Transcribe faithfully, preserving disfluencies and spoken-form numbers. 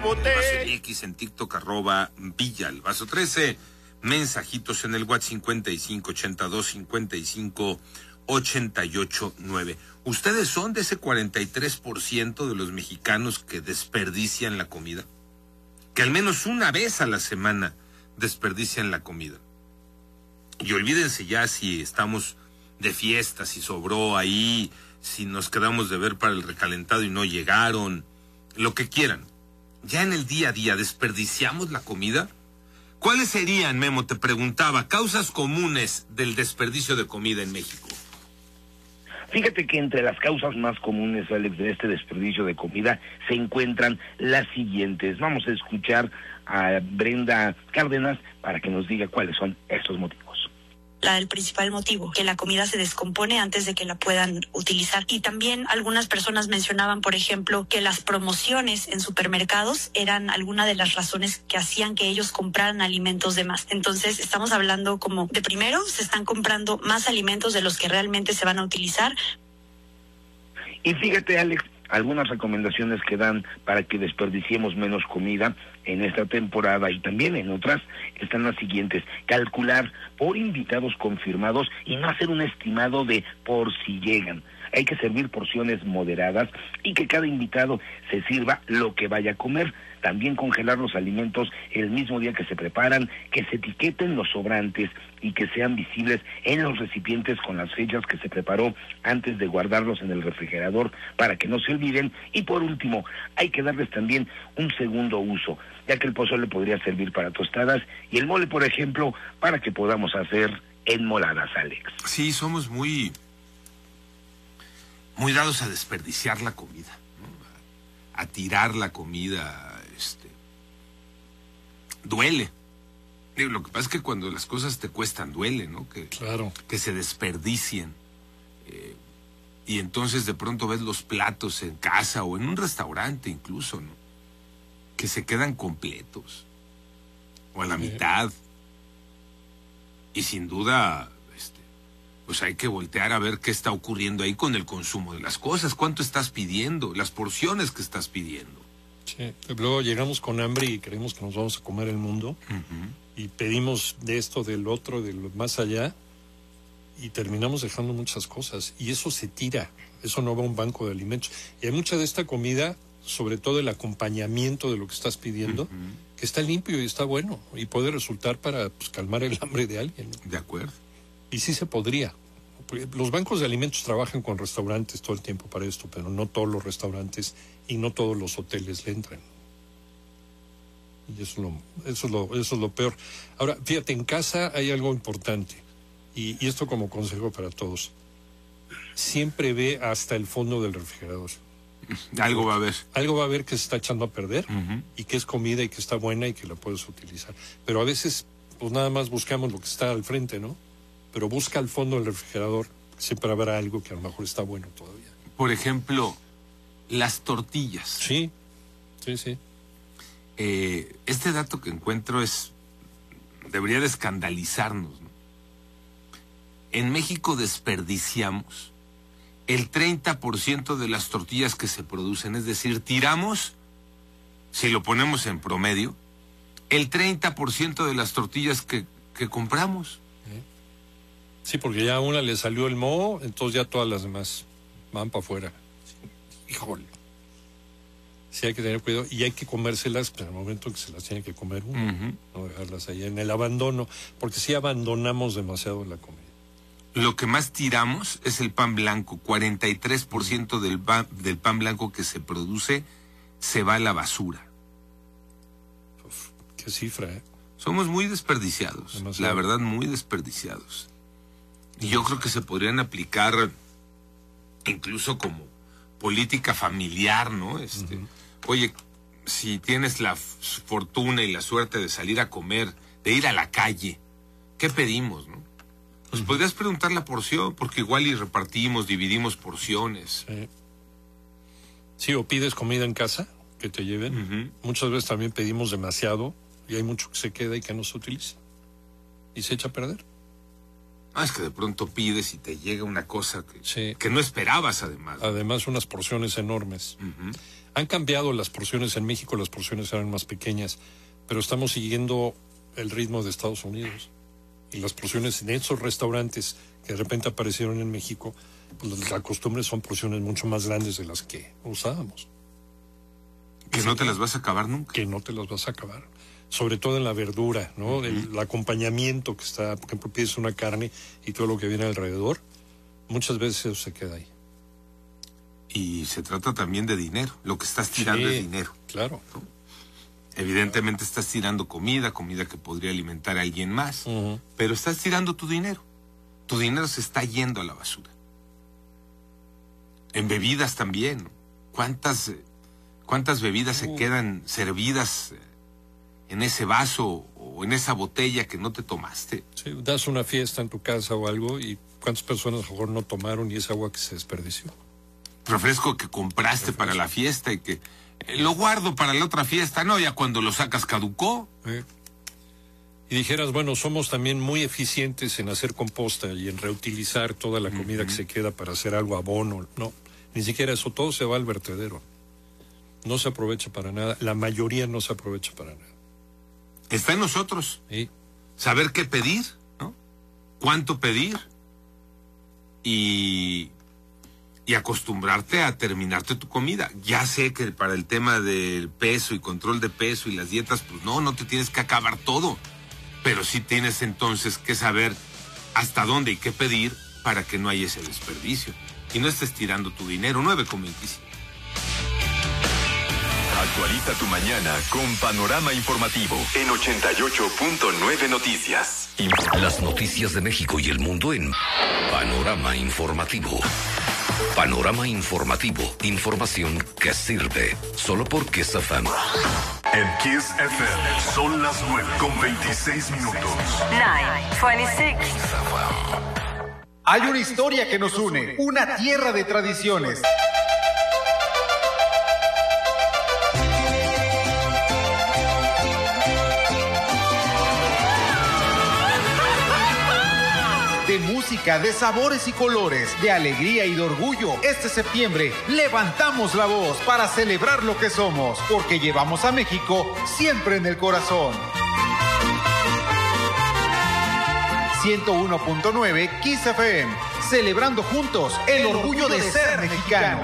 boté. X en TikTok, arroba Villa el Vaso trece. Mensajitos en el WhatsApp cincuenta y cinco ochenta y dos cincuenta y cinco ochenta y ocho nueve. ¿Ustedes son de ese cuarenta y tres por ciento de los mexicanos que desperdician la comida? Que al menos una vez a la semana desperdician la comida. Y olvídense ya si estamos de fiesta, si sobró ahí, si nos quedamos de ver para el recalentado y no llegaron, lo que quieran. Ya en el día a día, ¿desperdiciamos la comida? ¿Cuáles serían, Memo, te preguntaba, causas comunes del desperdicio de comida en México? Fíjate que entre las causas más comunes, Alex, de este desperdicio de comida se encuentran las siguientes. Vamos a escuchar a Brenda Cárdenas para que nos diga cuáles son estos motivos. La, el principal motivo, que la comida se descompone antes de que la puedan utilizar. Y también algunas personas mencionaban, por ejemplo, que las promociones en supermercados eran alguna de las razones que hacían que ellos compraran alimentos de más. Entonces, estamos hablando como de primero, se están comprando más alimentos de los que realmente se van a utilizar. Y fíjate, Alex, algunas recomendaciones que dan para que desperdiciemos menos comida en esta temporada y también en otras están las siguientes: calcular por invitados confirmados y no hacer un estimado de por si llegan. Hay que servir porciones moderadas y que cada invitado se sirva lo que vaya a comer. También congelar los alimentos el mismo día que se preparan, que se etiqueten los sobrantes y que sean visibles en los recipientes con las fechas que se preparó antes de guardarlos en el refrigerador para que no se olviden. Y por último, hay que darles también un segundo uso, ya que el pozole podría servir para tostadas y el mole, por ejemplo, para que podamos hacer enmoladas, Alex. Sí, somos muy, muy dados a desperdiciar la comida, ¿no? A tirar la comida. Este, duele. Digo, lo que pasa es que cuando las cosas te cuestan, duele, ¿no? Que, claro. Que se desperdicien. Eh, y entonces de pronto ves los platos en casa o en un restaurante incluso, ¿no? Que se quedan completos. O a la sí. mitad. Y sin duda, este, pues hay que voltear a ver qué está ocurriendo ahí con el consumo de las cosas. ¿Cuánto estás pidiendo? Las porciones que estás pidiendo. Sí, luego llegamos con hambre y creemos que nos vamos a comer el mundo, uh-huh. y pedimos de esto, del otro, de lo más allá, y terminamos dejando muchas cosas, y eso se tira, eso no va a un banco de alimentos. Y hay mucha de esta comida, sobre todo el acompañamiento de lo que estás pidiendo, uh-huh. que está limpio y está bueno, y puede resultar para pues, calmar el hambre de alguien, ¿no? De acuerdo. Y sí se podría. Los bancos de alimentos trabajan con restaurantes todo el tiempo para esto, pero no todos los restaurantes y no todos los hoteles le entran. Y eso es lo, eso es lo, eso es lo peor. Ahora, fíjate, en casa hay algo importante, y, y esto como consejo para todos. Siempre ve hasta el fondo del refrigerador. Algo va a haber. Algo va a haber que se está echando a perder, uh-huh. y que es comida y que está buena y que la puedes utilizar. Pero a veces, pues nada más buscamos lo que está al frente, ¿no? Pero busca al fondo del refrigerador, siempre habrá algo que a lo mejor está bueno todavía. Por ejemplo, las tortillas. Sí, sí, sí. Eh, este dato que encuentro es, debería de escandalizarnos, ¿no? En México desperdiciamos el treinta por ciento de las tortillas que se producen, es decir, tiramos, si lo ponemos en promedio, el treinta por ciento de las tortillas que, que compramos. Sí, porque ya a una le salió el moho, entonces ya todas las demás van para afuera. Híjole. Sí, hay que tener cuidado y hay que comérselas, pero en el momento que se las tiene que comer uno, uh-huh. no dejarlas ahí en el abandono, porque sí abandonamos demasiado la comida. Lo que más tiramos es el pan blanco. cuarenta y tres por ciento del, ba- del pan blanco que se produce se va a la basura. Uf, qué cifra, ¿eh? Somos muy desperdiciados, demasiado. La verdad, muy desperdiciados. Y yo creo que se podrían aplicar incluso como política familiar, ¿no? Este, uh-huh. Oye, si tienes la f- fortuna y la suerte de salir a comer, de ir a la calle, ¿qué pedimos, no? Pues uh-huh. podrías preguntar la porción, porque igual y repartimos, dividimos porciones. Sí, sí, o pides comida en casa, que te lleven. Uh-huh. Muchas veces también pedimos demasiado y hay mucho que se queda y que no se utiliza. Y se echa a perder. Ah, es que de pronto pides y te llega una cosa que, sí. que no esperabas, además. Además, unas porciones enormes. Uh-huh. Han cambiado las porciones en México, las porciones eran más pequeñas, pero estamos siguiendo el ritmo de Estados Unidos. Y las porciones en esos restaurantes que de repente aparecieron en México, pues la costumbre son porciones mucho más grandes de las que usábamos. Que no te las vas a acabar nunca. Que no te las vas a acabar. Sobre todo en la verdura, ¿no? Uh-huh. El, el acompañamiento que está, por ejemplo, pides una carne y todo lo que viene alrededor, muchas veces eso se queda ahí. Y se trata también de dinero. Lo que estás tirando sí, es dinero. Claro. ¿no? Evidentemente claro. Estás tirando comida, comida que podría alimentar a alguien más, uh-huh. pero estás tirando tu dinero. Tu dinero se está yendo a la basura. En bebidas también. ¿Cuántas, cuántas bebidas uh. se quedan servidas en ese vaso o en esa botella que no te tomaste? Sí, das una fiesta en tu casa o algo y cuántas personas a lo mejor no tomaron y es agua que se desperdició. Refresco que compraste Refresco. para la fiesta y que eh, lo guardo para la otra fiesta, no, ya cuando lo sacas caducó. Eh. Y dijeras, bueno, somos también muy eficientes en hacer composta y en reutilizar toda la comida uh-huh. que se queda para hacer algo abono. No, ni siquiera eso, todo se va al vertedero. No se aprovecha para nada, la mayoría no se aprovecha para nada. Está en nosotros. Sí. Saber qué pedir, ¿no? Cuánto pedir y... y acostumbrarte a terminarte tu comida. Ya sé que para el tema del peso y control de peso y las dietas, pues no, no te tienes que acabar todo. Pero sí tienes entonces que saber hasta dónde y qué pedir para que no haya ese desperdicio. Y no estés tirando tu dinero. nueve con veinticinco. Actualiza tu mañana con Panorama Informativo en ochenta y ocho punto nueve Noticias. Las noticias de México y el mundo en Panorama Informativo. Panorama Informativo. Información que sirve. Solo por Kiss F M. En Kiss F M son las nueve con veintiséis minutos. nueve veintiséis. Hay una historia que nos une, una tierra de tradiciones. De música, de sabores y colores, de alegría y de orgullo. Este septiembre levantamos la voz para celebrar lo que somos, porque llevamos a México siempre en el corazón. ciento uno punto nueve Kiss F M, celebrando juntos el orgullo de ser mexicano.